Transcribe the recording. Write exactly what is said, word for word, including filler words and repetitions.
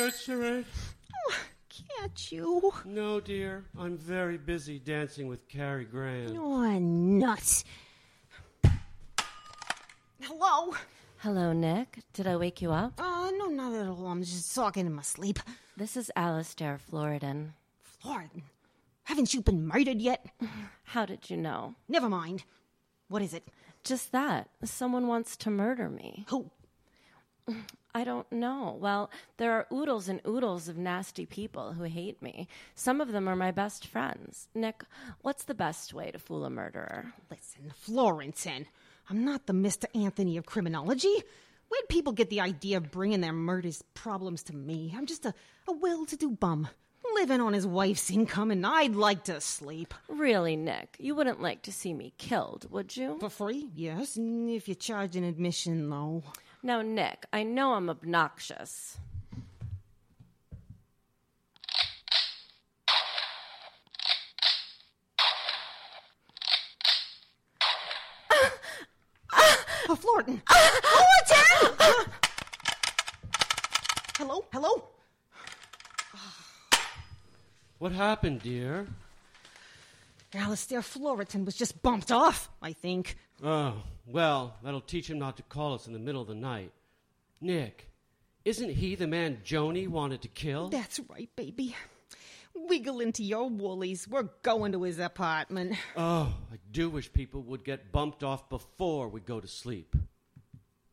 answer it? Oh, can't you? No, dear. I'm very busy dancing with Cary Grant. Oh, nuts. Hello? Hello, Nick. Did I wake you up? Uh, no, not at all. I'm just talking in my sleep. This is Alistair Floridan. Floridan? Haven't you been murdered yet? How did you know? Never mind. What is it? Just that. Someone wants to murder me. Who? I don't know. Well, there are oodles and oodles of nasty people who hate me. Some of them are my best friends. Nick, what's the best way to fool a murderer? Listen, Florentin, I'm not the Mister Anthony of criminology. Where'd people get the idea of bringing their murders problems to me? I'm just a, a well-to-do bum, living on his wife's income, and I'd like to sleep. Really, Nick? You wouldn't like to see me killed, would you? For free? Yes, if you charge an admission, though. Now, Nick, I know I'm obnoxious. Oh, Floridan! Floridan! Hello? Hello? What happened, dear? Alistair Floridan was just bumped off, I think. Oh, well, that'll teach him not to call us in the middle of the night. Nick, isn't he the man Joni wanted to kill? That's right, baby. Wiggle into your woolies. We're going to his apartment. Oh, I do wish people would get bumped off before we go to sleep.